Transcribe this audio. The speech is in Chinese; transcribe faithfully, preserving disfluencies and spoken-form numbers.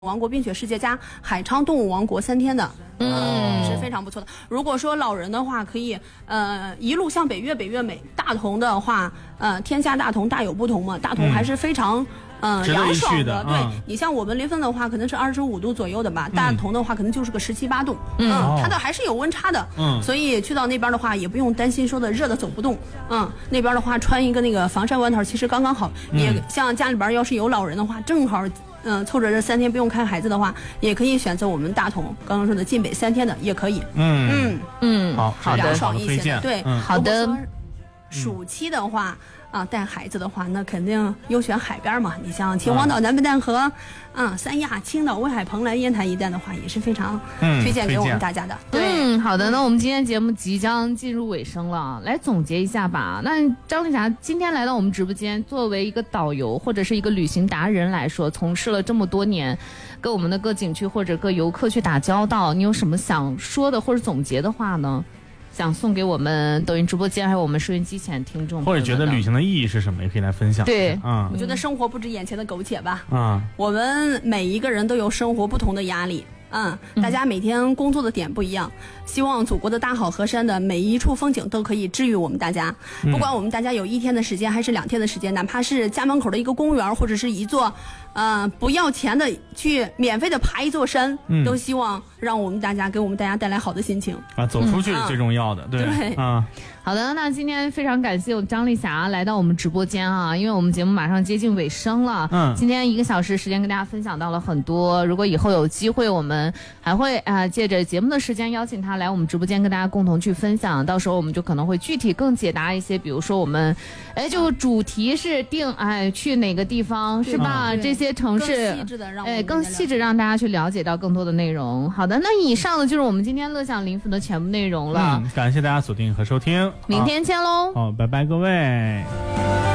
王国冰雪世界加海昌动物王国三天的，嗯，是非常不错的。如果说老人的话，可以呃一路向北越，北越美。大同的话，呃，天下大同大有不同嘛，大同还是非常。嗯，凉爽的， 的对、 嗯、 你像我们临汾的话，可能是二十五度左右的吧，大同的话可能就是个十七八度，嗯，嗯它的还是有温差的，嗯，所以去到那边的话，也不用担心说的热的走不动，嗯，那边的话穿一个那个防晒外套其实刚刚好，嗯、也像家里边要是有老人的话，正好，嗯，凑着这三天不用看孩子的话，也可以选择我们大同刚刚说的晋北三天的也可以， 嗯嗯嗯，好， 好的，凉爽一些的，对， 嗯、 好的。 暑期的话啊，带孩子的话，那肯定优选海边嘛。你像秦皇岛、南北淡河，嗯，三亚、青岛、威海、蓬莱、烟台一带的话，也是非常推荐给我们大家的。 嗯、对，嗯，好的，那我们今天节目即将进入尾声了，来总结一下吧。那张丽霞今天来到我们直播间，作为一个导游或者是一个旅行达人来说，从事了这么多年，跟我们的各景区或者各游客去打交道，你有什么想说的或者总结的话呢？想送给我们抖音直播间还有我们收音机前听众， 或者觉得旅行的意义是什么，也可以来分享。 对， 嗯， 我觉得生活不止眼前的苟且吧。 嗯， 我们每一个人都有生活不同的压力。嗯，大家每天工作的点不一样，希望祖国的大好河山的每一处风景都可以治愈我们大家。不管我们大家有一天的时间还是两天的时间，哪怕是家门口的一个公园或者是一座呃不要钱的去免费的爬一座山，嗯、都希望让我们大家给我们大家带来好的心情啊，走出去是最重要的。嗯、对对啊。 好的，那今天非常感谢我张丽霞来到我们直播间啊，因为我们节目马上接近尾声了。嗯，今天一个小时时间跟大家分享到了很多，如果以后有机会，我们还会啊、呃、借着节目的时间邀请他来我们直播间跟大家共同去分享，到时候我们就可能会具体更解答一些，比如说我们，哎，就主题是定哎去哪个地方是吧？这些城市，哎，更细致让大家去了解到更多的内容。好的，那以上呢就是我们今天乐享临汾的全部内容了。 嗯，感谢大家锁定和收听。 明天见喽！ 好，拜拜，各位。